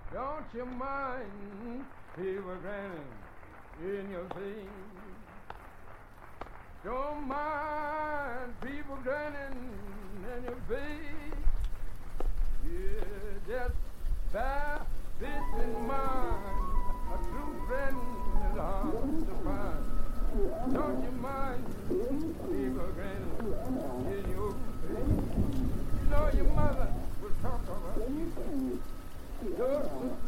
Don't you mind people grinning in your face? Don't mind people grinning in your face. Yeah, just bear this in mind. A true friend is hard to find. Don't you mind people grinning in your face? You know your mother will talk about you. Just the